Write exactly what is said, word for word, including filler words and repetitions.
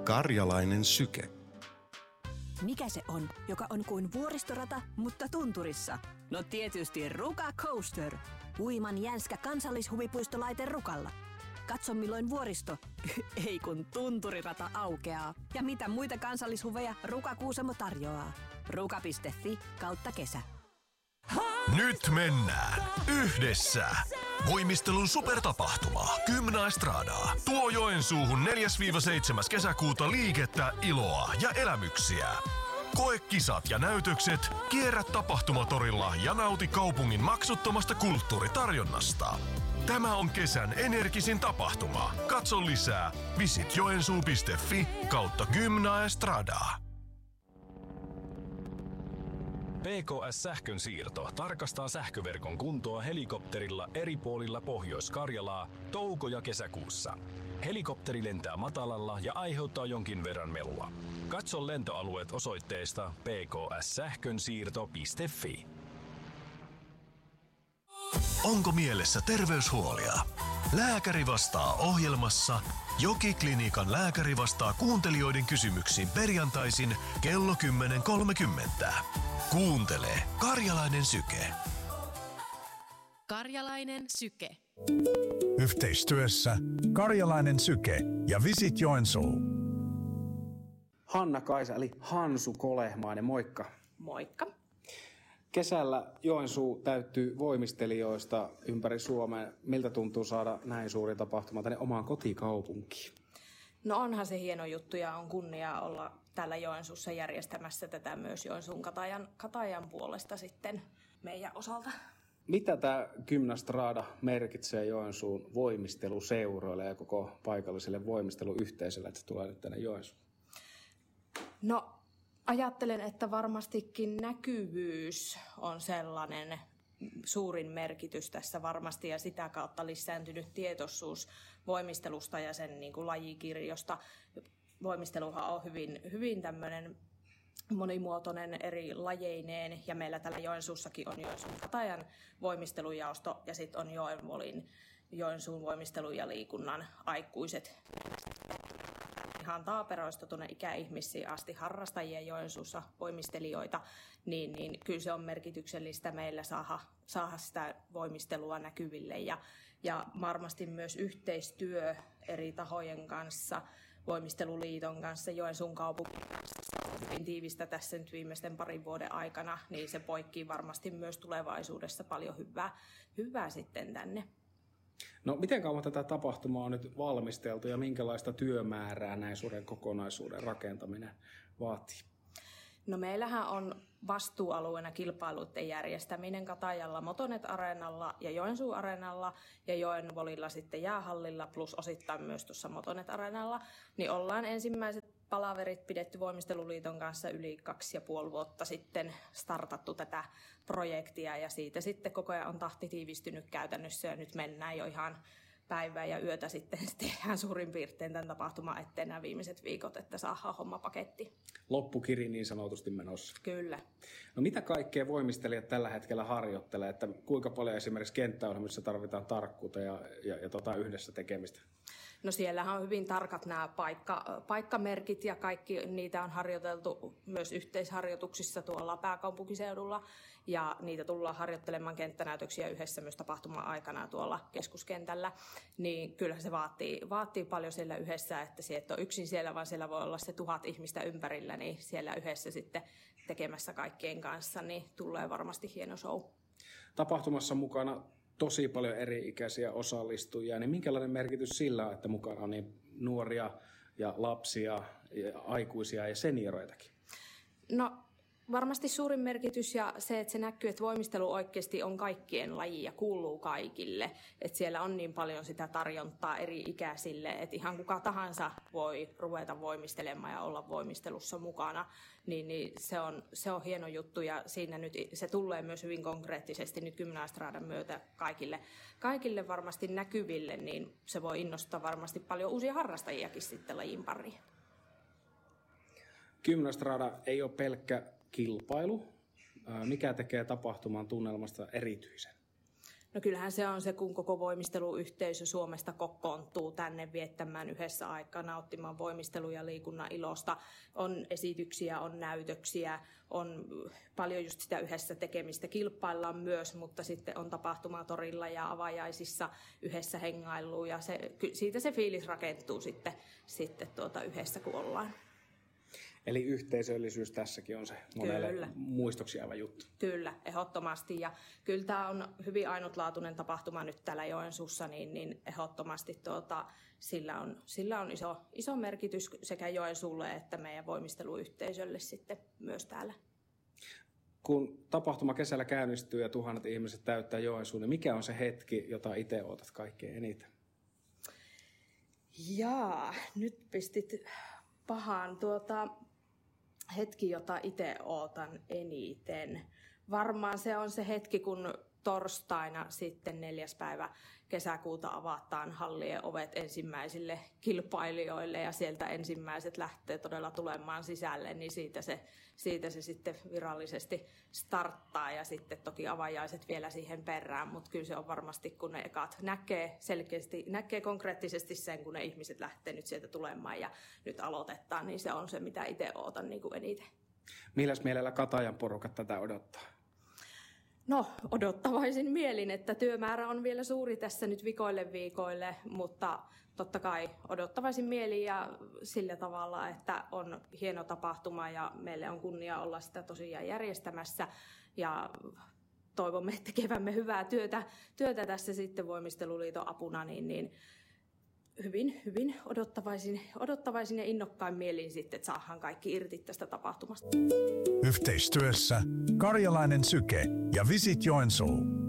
Karjalainen syke. Mikä se on, joka on kuin vuoristorata, mutta tunturissa? No tietysti Ruka Coaster. Uiman jänskä kansallishuvipuistolaite Rukalla. Katso milloin vuoristo, ei kun tunturirata aukeaa. Ja mitä muita kansallishuveja Ruka Kuusamo tarjoaa. ruka piste fi kautta kesä. Nyt mennään yhdessä. Voimistelun supertapahtuma Gymnaestradaa tuo Joensuuhun neljäs seitsemäs kesäkuuta liikettä, iloa ja elämyksiä. Koe kisat ja näytökset, kierrä tapahtumatorilla ja nauti kaupungin maksuttomasta kulttuuritarjonnasta. Tämä on kesän energisin tapahtuma. Katso lisää visit joensuu piste fi kautta Gymnaestradaa. P K S-sähkön siirto tarkastaa sähköverkon kuntoa helikopterilla eri puolilla Pohjois-Karjalaa touko- ja kesäkuussa. Helikopteri lentää matalalla ja aiheuttaa jonkin verran melua. Katso lentoalueet osoitteesta p k s sähkönsiirto piste fi. Onko mielessä terveyshuolia? Lääkäri vastaa ohjelmassa. Joki-klinikan lääkäri vastaa kuuntelijoiden kysymyksiin perjantaisin kello kymmenen kolmekymmentä. Kuuntele Karjalainen syke. Karjalainen syke. Yhteistyössä Karjalainen syke ja Visit Joensuu. Hanna-Kaisa eli Hansu Kolehmainen, moikka. Moikka. Kesällä Joensuu täyttyy voimistelijoista ympäri Suomea. Miltä tuntuu saada näin suuri tapahtuma tänne omaan kotikaupunkiin? No onhan se hieno juttu ja on kunnia olla täällä Joensuussa järjestämässä tätä myös Joensuun Katajan, Katajan puolesta sitten meidän osalta. Mitä tämä Gymnastrada merkitsee Joensuun voimisteluseuroille ja koko paikalliselle voimisteluyhteisölle, että se tulee nyt tänne Joensuun? No ajattelen, että varmastikin näkyvyys on sellainen suurin merkitys tässä varmasti ja sitä kautta lisääntynyt tietoisuus voimistelusta ja sen niin kuin lajikirjosta. Voimisteluhan on hyvin, hyvin tämmöinen monimuotoinen eri lajeineen ja meillä täällä Joensuussakin on Joensuun Katajan voimistelujaosto ja sitten on Joenvolin Joensuun voimistelu- ja liikunnan aikuiset. Ihan taaperoista tuonne ikäihmisiin asti harrastajia Joensuussa, voimistelijoita, niin, niin kyllä se on merkityksellistä meillä saada, saada sitä voimistelua näkyville. Ja, ja varmasti myös yhteistyö eri tahojen kanssa, Voimisteluliiton kanssa, Joensuun kaupungin hyvin tiivistä tässä nyt viimeisten parin vuoden aikana, niin se poikii varmasti myös tulevaisuudessa paljon hyvää, hyvää sitten tänne. No miten kauan tätä tapahtumaa on nyt valmisteltu ja minkälaista työmäärää näin suuren kokonaisuuden rakentaminen vaatii? No meillähän on vastuualueena kilpailuiden järjestäminen Katajalla Motonet-areenalla ja Joensuu-areenalla ja Joenvolilla sitten jäähallilla plus osittain myös tuossa Motonet-areenalla. Niin ollaan ensimmäiset palaverit pidetty Voimisteluliiton kanssa yli kaksi ja puoli vuotta sitten startattu tätä projektia ja siitä sitten koko ajan on tahti tiivistynyt käytännössä ja nyt mennään jo ihan päivää ja yötä sitten tehdään suurin piirtein tämän tapahtuman eteen nämä viimeiset viikot, että saadaan homma paketti. Loppukiri niin sanotusti menossa. Kyllä. No mitä kaikkea voimistelijat tällä hetkellä harjoittelee, että kuinka paljon esimerkiksi kenttäohjelmissa tarvitaan tarkkuutta ja, ja, ja tota yhdessä tekemistä? No siellähän on hyvin tarkat nämä paikka, paikkamerkit ja kaikki niitä on harjoiteltu myös yhteisharjoituksissa tuolla pääkaupunkiseudulla ja niitä tullaan harjoittelemaan kenttänäytöksiä yhdessä myös tapahtuman aikana tuolla keskuskentällä, niin kyllähän se vaatii, vaatii paljon siellä yhdessä, että se et ole yksin siellä, vaan siellä voi olla se tuhat ihmistä ympärillä, niin siellä yhdessä sitten tekemässä kaikkien kanssa, niin tulee varmasti hieno show. Tapahtumassa mukana tosi paljon eri-ikäisiä osallistujia, niin minkälainen merkitys sillä on, että mukana on niin nuoria ja lapsia, ja aikuisia ja senioreitakin? No varmasti suurin merkitys ja se, että se näkyy, että voimistelu oikeasti on kaikkien laji ja kuuluu kaikille. Että siellä on niin paljon sitä tarjontaa eri ikäisille, että ihan kuka tahansa voi ruveta voimistelemaan ja olla voimistelussa mukana. Niin, niin se, on, se on hieno juttu ja siinä nyt se tulee myös hyvin konkreettisesti nyt Gymnastradan myötä kaikille, kaikille varmasti näkyville, niin se voi innostaa varmasti paljon uusia harrastajiakin sitten lajin pariin. Gymnastrada ei ole pelkkä kilpailu. Mikä tekee tapahtuman tunnelmasta erityisen? No kyllähän se on se, kun koko voimisteluyhteisö Suomesta kokoontuu tänne viettämään yhdessä aikaa, nauttimaan voimistelu- ja liikunnan ilosta. On esityksiä, on näytöksiä, on paljon just sitä yhdessä tekemistä. Kilpaillaan myös, mutta sitten on tapahtumatorilla ja avajaisissa yhdessä hengailua ja se, siitä se fiilis rakentuu sitten, sitten tuota yhdessä, kun ollaan. Eli yhteisöllisyys tässäkin on se monelle Kyllä. muistoksi aivan juttu. Kyllä, ehdottomasti. Ja kyllä tämä on hyvin ainutlaatuinen tapahtuma nyt täällä Joensuussa, niin, niin ehdottomasti tuota, sillä on, sillä on iso, iso merkitys sekä Joensuulle että meidän voimisteluyhteisölle sitten myös täällä. Kun tapahtuma kesällä käynnistyy ja tuhannet ihmiset täyttää Joensuun, niin mikä on se hetki, jota itse odotat kaikkein eniten? Jaa, nyt pistit pahaan. Tuota, hetki, jota itse ootan eniten. Varmaan se on se hetki, kun torstaina sitten neljäs päivä kesäkuuta avataan hallien ovet ensimmäisille kilpailijoille ja sieltä ensimmäiset lähtee todella tulemaan sisälle, niin siitä se, siitä se sitten virallisesti starttaa ja sitten toki avajaiset vielä siihen perään, mutta kyllä se on varmasti, kun ne ekat näkee selkeästi, näkee konkreettisesti sen, kun ne ihmiset lähtee nyt sieltä tulemaan ja nyt aloitetaan, niin se on se, mitä itse ootan niin kuin eniten. Milläs mielellä Katajan porukat tätä odottaa? No, odottavaisin mielin, että työmäärä on vielä suuri tässä nyt vikoille viikoille, mutta totta kai odottavaisin mielin ja sillä tavalla, että on hieno tapahtuma ja meille on kunnia olla sitä tosiaan järjestämässä ja toivomme tekevämme hyvää työtä, työtä tässä sitten Voimisteluliiton apuna, niin, niin hyvin, hyvin odottavaisin, odottavaisin ja innokkain mielin sitten, että saadaan kaikki irti tästä tapahtumasta. Yhteistyössä Karjalainen Syke ja Visit Joensuu.